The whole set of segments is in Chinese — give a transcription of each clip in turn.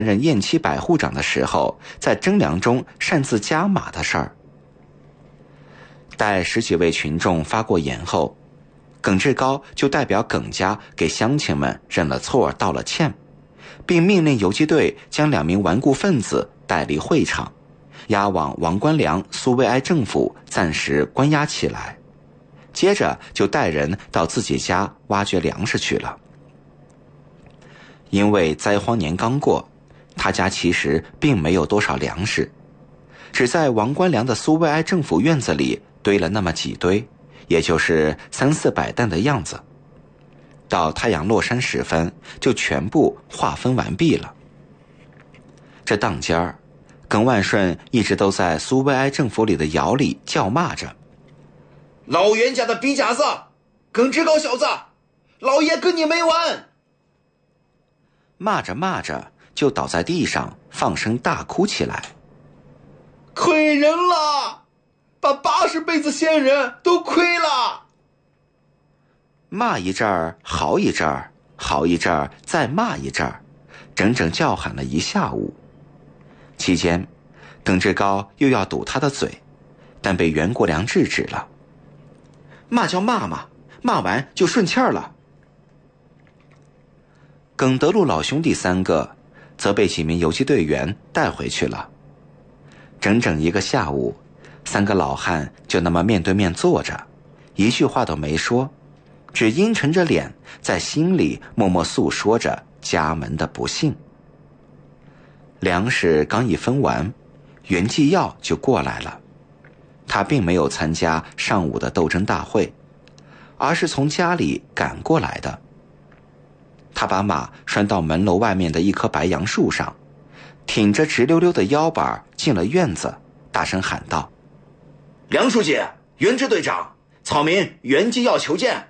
任偃旗百户长的时候，在征粮中擅自加码的事儿。待10几位群众发过言后，耿志高就代表耿家给乡亲们认了错道了歉，并命令游击队将2名顽固分子带离会场，押往王官良苏维埃政府暂时关押起来，接着就带人到自己家挖掘粮食去了。因为灾荒年刚过，他家其实并没有多少粮食，只在王官良的苏维埃政府院子里堆了那么几堆，也就是300-400担的样子。到太阳落山时分，就全部划分完毕了。这当间儿，耿万顺一直都在苏维埃政府里的窑里叫骂着：“ 老袁家的逼夹子，耿志高小子，老爷跟你没完！” 骂着骂着就倒在地上放声大哭起来。 亏人了，把80辈子先人都亏了。 骂一阵儿，嚎一阵儿，嚎一阵儿，再骂一阵儿，整整叫喊了一下午。期间，耿志高又要堵他的嘴，但被袁国良制止了。骂叫骂嘛，骂完就顺气儿了。耿德禄老兄弟3个则被几名游击队员带回去了。整整1个下午，3个老汉就那么面对面坐着，一句话都没说，只阴沉着脸在心里默默诉说着家门的不幸。粮食刚一分完，袁继耀就过来了。他并没有参加上午的斗争大会，而是从家里赶过来的。他把马拴到门楼外面的一棵白杨树上，挺着直溜溜的腰板进了院子，大声喊道：“ 梁书记，袁支队长，草民袁继耀求见。”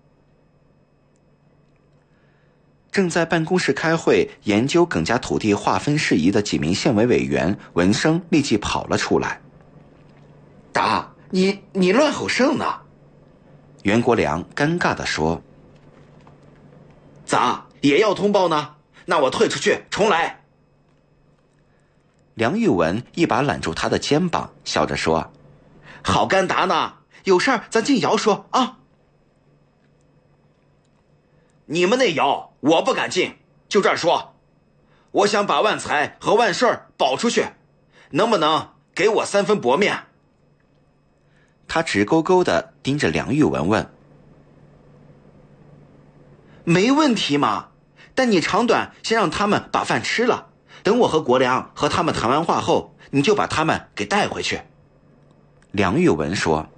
正在办公室开会研究耿家土地划分事宜的几名县委委员闻声立即跑了出来。“ 达，你乱吼声呢？” 袁国良尴尬地说。“ 咋也要通报呢？那我退出去重来。” 梁玉文一把揽住他的肩膀，笑着说：“ 好干达呢，有事儿咱进窑说啊。”“你们那窑我不敢进，就这儿说。我想把万财和万顺保出去，能不能给我3分薄面？” 他直勾勾地盯着梁玉文问。 “没问题嘛，但你长短先让他们把饭吃了，等我和国良和他们谈完话后，你就把他们给带回去。” 梁玉文说。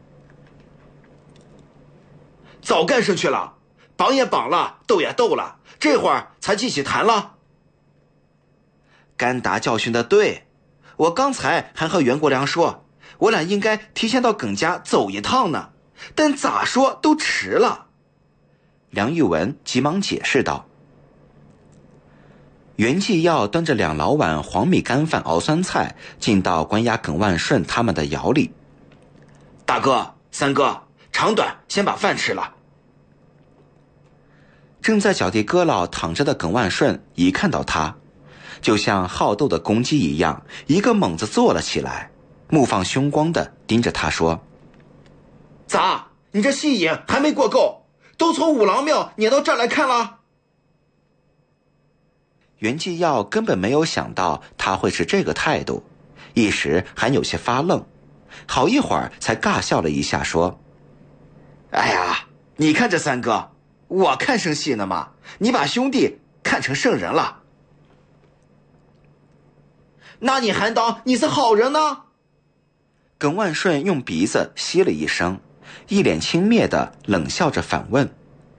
“早干上去了，绑也绑了，斗也斗了，这会儿才记起谈了。”甘达教训的对，我刚才还和袁国良说，我俩应该提前到耿家走一趟呢，但咋说都迟了。 梁玉文急忙解释道。袁继耀端着2老碗黄米干饭熬酸菜进到关押耿万顺他们的窑里。 “大哥、三哥，长短先把饭吃了。” 正在脚地搁牢躺着的耿万顺一看到他，就像好斗的公鸡一样，一个猛子坐了起来，目放凶光地盯着他说：“ 咋，你这戏瘾还没过够，都从五郎庙撵到这儿来看了？” 袁继耀根本没有想到他会是这个态度，一时还有些发愣，好一会儿才尬笑了一下说：“ 哎呀，你看这3哥，我看生戏呢嘛，你把兄弟看成圣人了，那你还当你是好人呢？” 耿万顺用鼻子吸了一声，一脸轻蔑地冷笑着反问。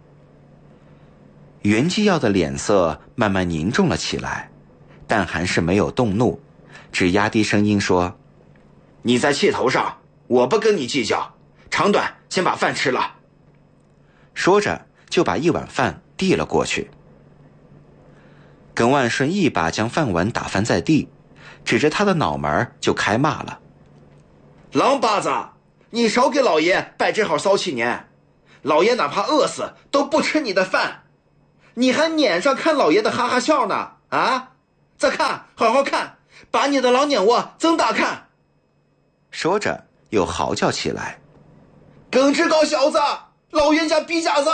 袁继耀的脸色慢慢凝重了起来，但还是没有动怒，只压低声音说：“ 你在气头上，我不跟你计较，长短先把饭吃了。” 说着就把1碗饭递了过去。耿万顺一把将饭碗打翻在地，指着他的脑门就开骂了：“ 狼巴子，你少给老爷摆这号骚气年，老爷哪怕饿死都不吃你的饭，你还撵上看老爷的哈哈笑呢？啊， 再看，好好看，把你的狼眼窝睁大看。 说着又嚎叫起来： 耿志高小子，老冤家逼架子！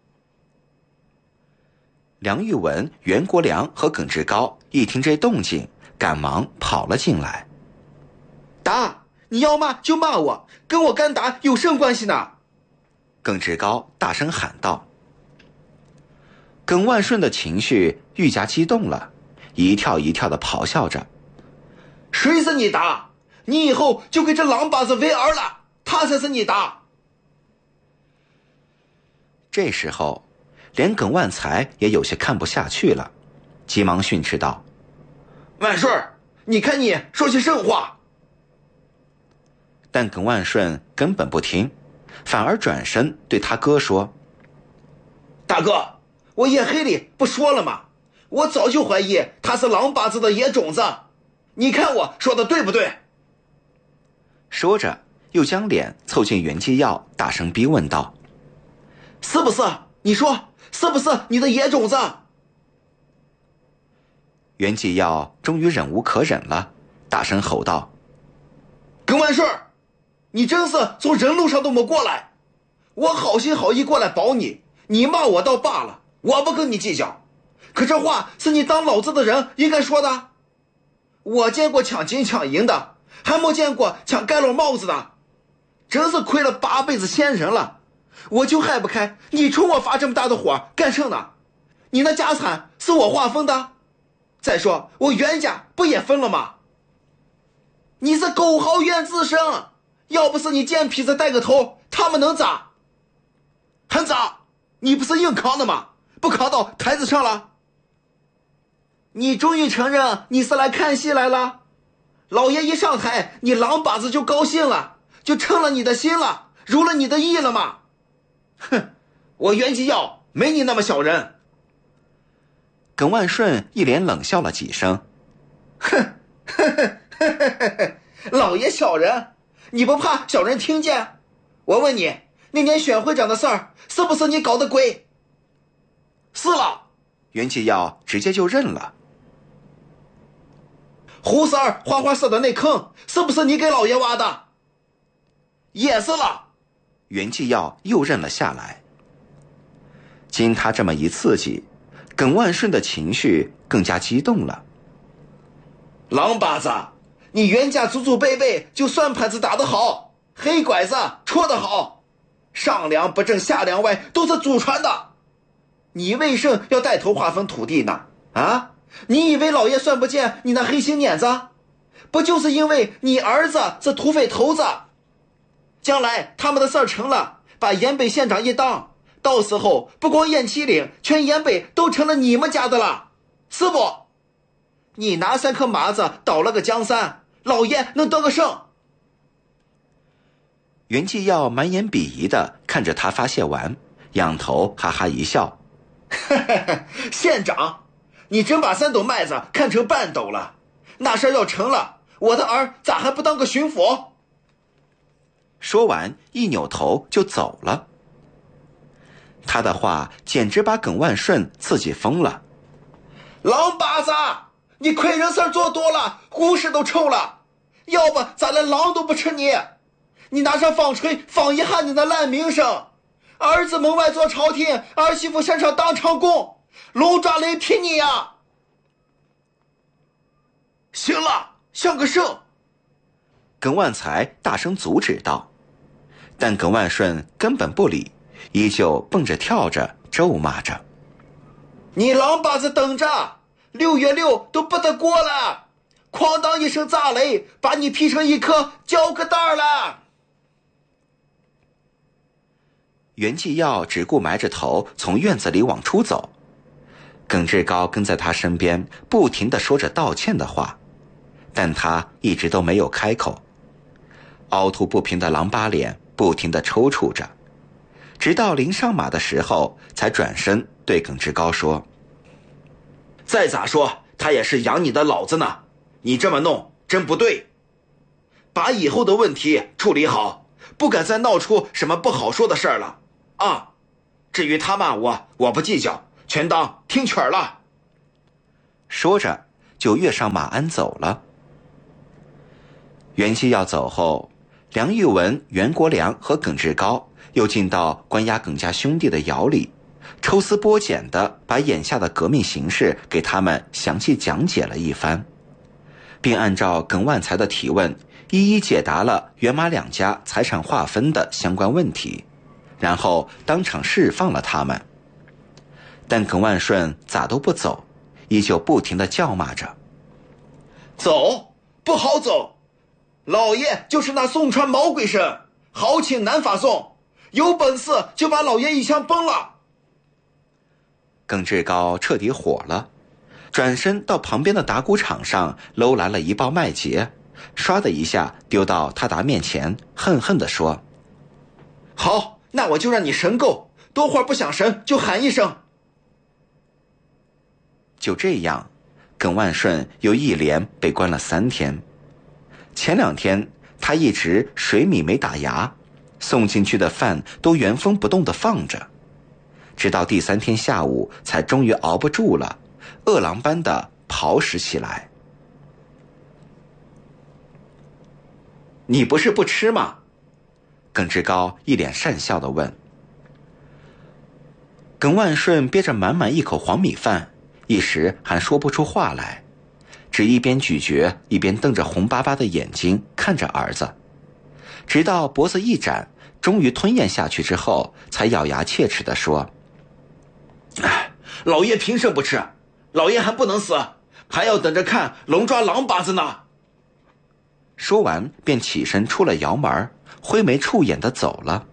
梁玉文、袁国良和耿志高一听这动静，赶忙跑了进来。 打，你要骂就骂我，跟我干打有什么关系呢？ 耿志高大声喊道。耿万顺的情绪愈加激动了，一跳一跳地咆哮着： 谁是你打？你以后就给这狼把子为儿了，他才是你打。 这时候连耿万才也有些看不下去了，急忙训斥道： 万顺，你看你说些甚话？ 但耿万顺根本不听，反而转身对他哥说： 大哥，我夜黑里不说了吗？我早就怀疑他是狼把子的野种子，你看我说的对不对？ 说着又将脸凑近袁继耀，大声逼问道： 是不是？你说是不是你的野种子？ 袁继耀终于忍无可忍了，大声吼道： 耿万顺，你真是从人路上都没过来！我好心好意过来保你，你骂我倒罢了，我不跟你计较。可这话是你当老子的人应该说的。我见过抢金抢银的，还没见过抢盖楼帽子的，真是亏了8辈子先人了。我就害不开，你冲我发这么大的火干甚呢？你那家产是我划分的，再说我袁家不也分了吗？你是狗嚎怨自生，要不是你贱痞子带个头，他们能咋？还咋？你不是硬扛的吗？不扛到台子上了？你终于承认你是来看戏来了？老爷一上台，你狼把子就高兴了，就称了你的心了，如了你的意了吗？哼，我袁继耀没你那么小人。 耿万顺一连冷笑了几声： 哼，老爷小人，你不怕小人听见？我问你，那年选会长的事儿是不是你搞的鬼？是了。 袁继耀直接就认了。 胡四儿花花色的那坑是不是你给老爷挖的？也是了。 袁继耀又认了下来。经他这么一刺激，耿万顺的情绪更加激动了。 狼把子，你袁家祖祖辈辈就算盘子打得好，黑拐子戳得好，上梁不正下梁歪，都是祖传的。你为甚要带头划分土地呢？啊，你以为老爷算不见你那黑心捻子？不就是因为你儿子是土匪头子？将来他们的事儿成了，把延北县长一当，到时候不光雁麒岭，全延北都成了你们家的了，是不？你拿3颗麻子倒了个江山，老爷能得个胜？ 袁继耀满眼鄙夷地看着他发泄完，仰头哈哈一笑： 县长，你真把3斗麦子看成半斗了。那事儿要成了，我的儿咋还不当个巡抚？ 说完一扭头就走了。他的话简直把耿万顺刺激疯了。 狼把子，你亏人事儿做多了，胡屎都臭了，要不咋连狼都不吃你？你拿上纺锤纺一下你的烂名声，儿子门外做朝廷，儿媳妇山上当长工，龙抓雷劈你呀！行了，像个圣。 耿万才大声阻止道，但耿万顺根本不理，依旧蹦着跳着咒骂着： 你狼把子等着，6月6都不得过了，哐当一声炸雷，把你劈成一颗胶疙瘩了。 袁继耀只顾埋着头从院子里往出走，耿志高跟在他身边，不停地说着道歉的话，但他一直都没有开口。凹凸不平的狼疤脸不停地抽搐着，直到临上马的时候才转身对耿志高说： 再咋说他也是养你的老子呢，你这么弄真不对，把以后的问题处理好，不敢再闹出什么不好说的事儿了啊！至于他骂我，我不计较，全当听曲儿了。 说着就跃上马鞍走了。袁熙要走后，梁玉文、袁国良和耿志高又进到关押耿家兄弟的窑里，抽丝剥茧地把眼下的革命形势给他们详细讲解了一番，并按照耿万才的提问一一解答了袁马两家财产划分的相关问题，然后当场释放了他们。但耿万顺咋都不走，依旧不停地叫骂着： 走，不好走，老爷就是那宋川毛鬼神，豪情难发送，有本事就把老爷一枪崩了。 耿志高彻底火了，转身到旁边的打谷场上搂来了一包麦秸，唰的一下丢到他达面前，恨恨地说： 好，那我就让你神够，多会儿不想神就喊一声。 就这样，耿万顺又一连被关了3天。前2天他一直水米没打牙，送进去的饭都原封不动地放着，直到第3天下午才终于熬不住了，饿狼般的刨食起来。你不是不吃吗？耿志高一脸讪笑地问。耿万顺憋着满满一口黄米饭，一时还说不出话来，只一边咀嚼一边瞪着红巴巴的眼睛看着儿子，直到脖子一展，终于吞咽下去之后，才咬牙切齿地说： 老爷凭什么不吃？老爷还不能死，还要等着看龙抓狼把子呢。 说完便起身出了窑门，灰眉触眼地走了。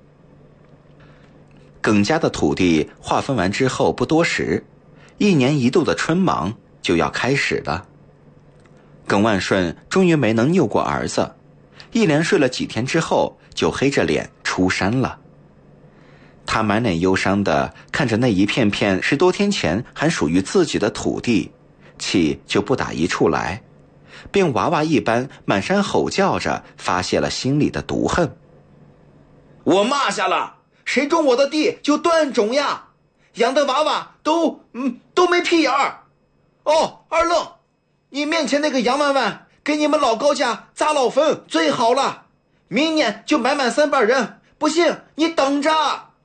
耿家的土地划分完之后不多时，1年1度的春忙就要开始了。耿万顺终于没能拗过儿子，一连睡了几天之后，就黑着脸出山了。他满脸忧伤地看着那一片片10多天前还属于自己的土地，气就不打一处来，便娃娃一般满山吼叫着发泄了心里的毒恨。 我骂下了，谁种我的地就断种呀，养的娃娃都没屁眼儿。哦，二愣，你面前那个杨万万给你们老高家砸老坟最好了，明年就买满300人，不信你等着。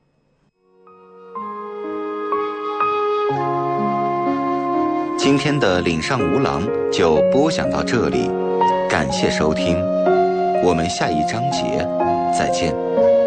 今天的岭上无狼就播讲到这里，感谢收听，我们下一章节再见。